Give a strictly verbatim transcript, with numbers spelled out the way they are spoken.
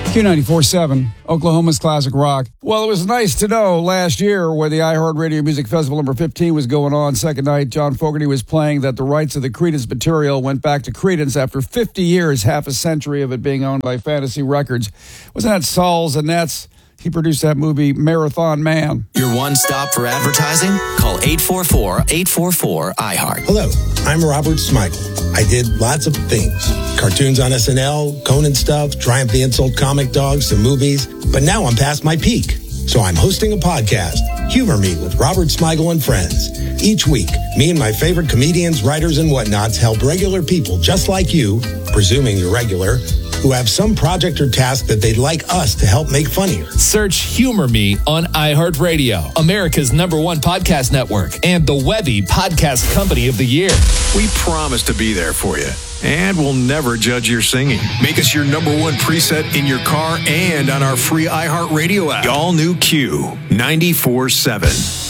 Q ninety-four seven, Oklahoma's classic rock. Well, it was nice to know last year where the iHeartRadio Music Festival number fifteen was going on. Second night, John Fogerty was playing that the rights of the Creedence material went back to Creedence after fifty years, half a century of it being owned by Fantasy Records. Wasn't that Saul Zanette's? He produced that movie, Marathon Man. Your one stop for advertising? Call eight four four, eight four four, iHeart. Hello, I'm Robert Smigel. I did lots of things. Cartoons on S N L, Conan stuff, Triumph the Insult comic dogs, some movies. But now I'm past my peak. So I'm hosting a podcast, Humor Me with Robert Smigel and Friends. Each week, me and my favorite comedians, writers, and whatnots help regular people just like you, presuming you're regular, who have some project or task that they'd like us to help make funnier. Search Humor Me on iHeartRadio, America's number one podcast network, and the Webby Podcast Company of the Year. We promise to be there for you, and we'll never judge your singing. Make us your number one preset in your car and on our free iHeartRadio app. All new Q ninety-four seven.